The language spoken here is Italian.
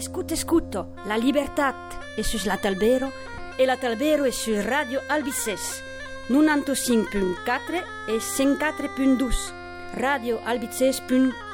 Escuto, la libertat è sus la Talbero e la Talbero è su Radio Albices 95.4 e 104.2 radioalbices.com